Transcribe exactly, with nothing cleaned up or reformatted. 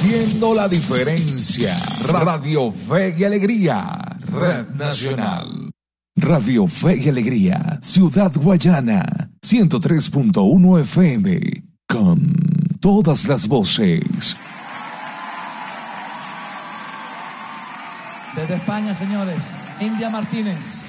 haciendo la diferencia. Radio Fe y Alegría, Red Nacional. Radio Fe y Alegría, Ciudad Guayana, ciento tres punto uno F M, con todas las voces. Desde España, señores, India Martínez.